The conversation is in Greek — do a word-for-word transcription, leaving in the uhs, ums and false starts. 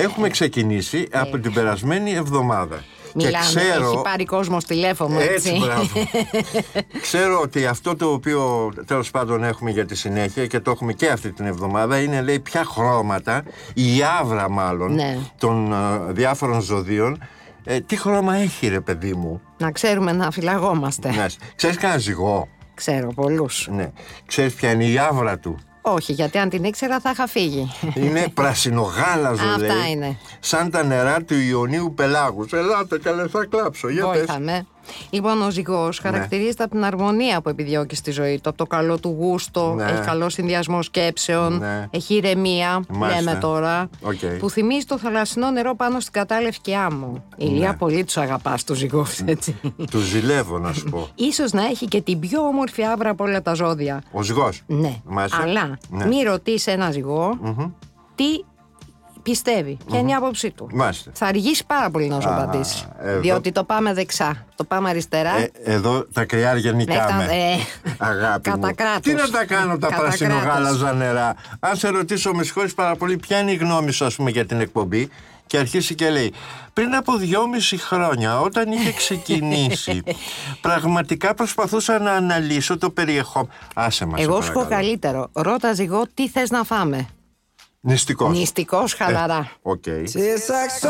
Έχουμε ξεκινήσει ε. από την περασμένη εβδομάδα. Μιλάμε, και ξέρω, έχει πάρει κόσμος τηλέφωνο, έτσι. Έτσι, μπράβο. Ξέρω ότι αυτό το οποίο τέλος πάντων έχουμε για τη συνέχεια και το έχουμε και αυτή την εβδομάδα είναι, λέει, ποια χρώματα, η άβρα μάλλον, ναι, των uh, διάφορων ζωδίων, ε, τι χρώμα έχει, ρε παιδί μου. Να ξέρουμε να φυλαγόμαστε. Ναι. Ξέρεις κανένα ζυγό? Ξέρω πολλούς. Ναι. Ξέρεις ποια είναι η άβρα του? Όχι, γιατί αν την ήξερα θα είχα φύγει. Είναι πρασινογάλαζο, λέει. Αυτά είναι. Σαν τα νερά του Ιωνίου Πελάγους. Ελάτε καλέ, θα κλάψω. Βοήθαμε. Λοιπόν, ο ζυγός χαρακτηρίζεται από την αρμονία που επιδιώκει στη ζωή του, από το καλό του γούστο, ναι, έχει καλό συνδυασμό σκέψεων, ναι, έχει ηρεμία, λέμε τώρα, okay, που θυμίζει το θαλασσινό νερό πάνω στην κατάλευκη άμμο. Ηλία, ναι, πολύ τους αγαπάς τους ζυγούς, έτσι. Τους ζηλεύω, να σου πω. Ίσως να έχει και την πιο όμορφη άβρα από όλα τα ζώδια. Ο ζυγός. Ναι, μάλιστα. Αλλά ναι, μη ρωτήσει ένα ζυγό mm-hmm, τι πιστεύει, ποια είναι η άποψή του. Μάλιστα. Θα αργήσει πάρα πολύ να σου απαντήσει. Διότι το πάμε δεξιά, το πάμε αριστερά. Ε, εδώ τα κρυάρια νικάμε. Ε, Αγάπη μου. Τι να τα κάνω τα πρασινογάλαζα νερά. Αν σε ρωτήσω, με συγχωρείς πάρα πολύ, ποια είναι η γνώμη σου, ας πούμε, για την εκπομπή, και αρχίσει και λέει, πριν από δυόμιση χρόνια, όταν είχε ξεκινήσει, πραγματικά προσπαθούσα να αναλύσω το περιεχόμενο. Άσε μας. Εγώ σου πω καλύτερο. Ρώτα ζυγό, τι θες να φάμε. Νηστικός. Νηστικός, χαλαρά. Οκ. Okay.